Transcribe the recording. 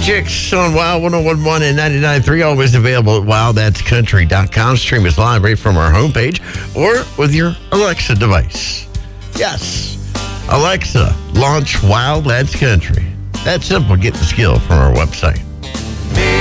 Chicks on Wild 101.1 and 99.3, always available at wildthat'scountry.com. Stream us live right from our homepage or with your Alexa device. Yes, Alexa, launch Wild That's Country. That simple. Get the skill from our website.